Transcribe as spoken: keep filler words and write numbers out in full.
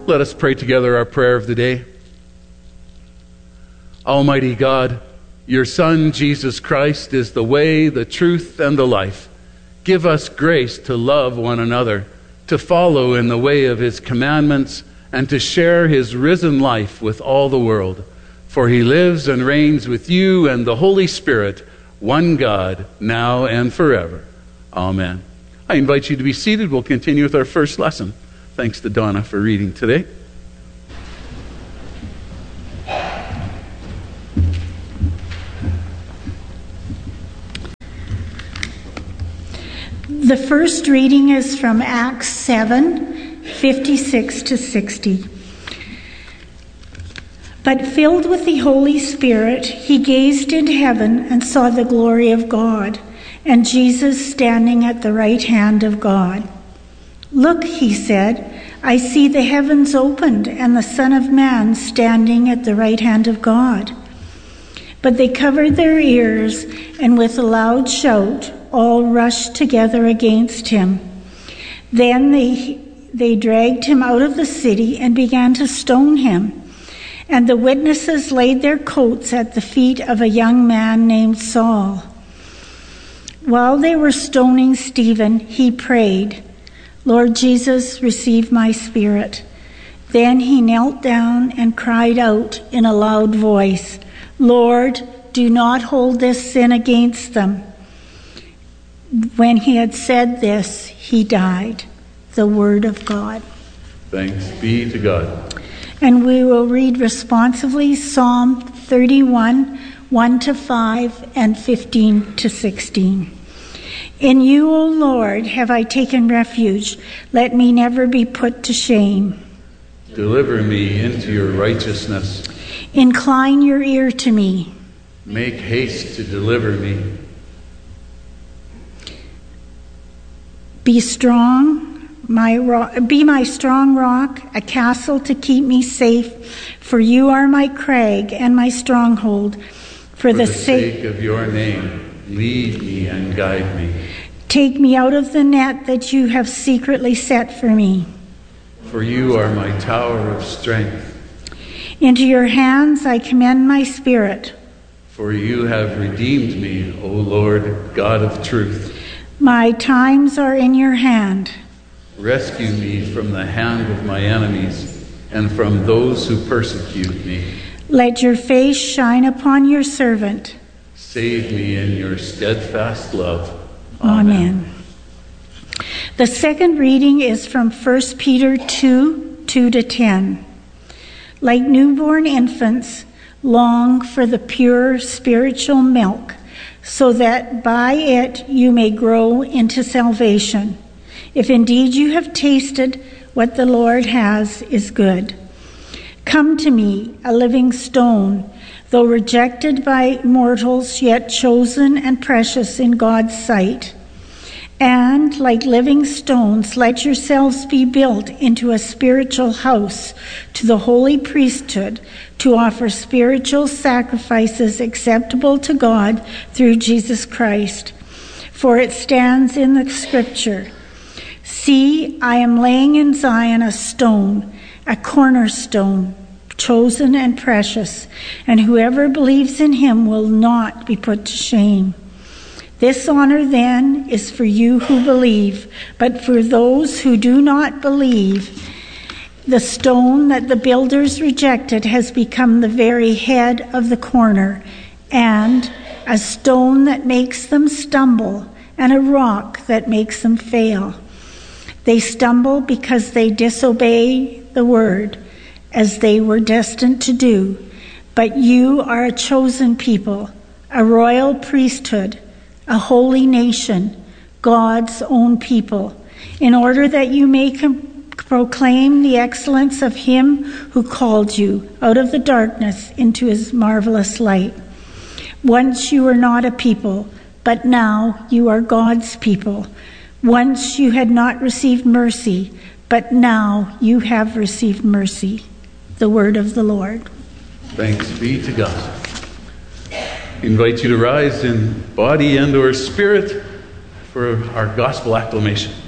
Let us pray together our prayer of the day. Almighty God, your Son, Jesus Christ, is the way, the truth, and the life. Give us grace to love one another, to follow in the way of his commandments, and to share his risen life with all the world. For he lives and reigns with you and the Holy Spirit, one God, now and forever. Amen. I invite you to be seated. We'll continue with our first lesson. Thanks to Donna for reading today. The first reading is from Acts seven, fifty-six to sixty. But filled with the Holy Spirit, he gazed into heaven and saw the glory of God, and Jesus standing at the right hand of God. Look, he said, I see the heavens opened and the Son of Man standing at the right hand of God. But they covered their ears, and with a loud shout, all rushed together against him. Then they, they dragged him out of the city and began to stone him. And the witnesses laid their coats at the feet of a young man named Saul. While they were stoning Stephen, he prayed, Lord Jesus, receive my spirit. Then he knelt down and cried out in a loud voice, Lord, do not hold this sin against them. When he had said this, he died. The word of God. Thanks be to God. And we will read responsively Psalm thirty-one, one to five, and fifteen to sixteen. In you, O Lord, have I taken refuge. Let me never be put to shame. Deliver me into your righteousness. Incline your ear to me. Make haste to deliver me. Be strong, my rock, be my strong rock, a castle to keep me safe. For you are my crag and my stronghold. For, For the, the sake, sake of your name, lead me and guide me. Take me out of the net that you have secretly set for me. For you are my tower of strength. Into your hands I commend my spirit. For you have redeemed me, O Lord, God of truth. My times are in your hand. Rescue me from the hand of my enemies and from those who persecute me. Let your face shine upon your servant. Save me in your steadfast love. Amen. Amen. The second reading is from First Peter two, two to ten. Like newborn infants, long for the pure spiritual milk, so that by it you may grow into salvation, if indeed you have tasted what the Lord has is good. Come to me, a living stone, though rejected by mortals, yet chosen and precious in God's sight. And, like living stones, let yourselves be built into a spiritual house to the holy priesthood, to offer spiritual sacrifices acceptable to God through Jesus Christ. For it stands in the scripture, See, I am laying in Zion a stone, a cornerstone, chosen and precious, and whoever believes in him will not be put to shame. This honor, then, is for you who believe, but for those who do not believe, the stone that the builders rejected has become the very head of the corner, and a stone that makes them stumble, and a rock that makes them fail. They stumble because they disobey the word, as they were destined to do. But you are a chosen people, a royal priesthood, a holy nation, God's own people, in order that you may com- proclaim the excellence of him who called you out of the darkness into his marvelous light. Once you were not a people, but now you are God's people. Once you had not received mercy, but now you have received mercy. The word of the Lord. Thanks be to God. I invite you to rise in body and or spirit for our gospel acclamation.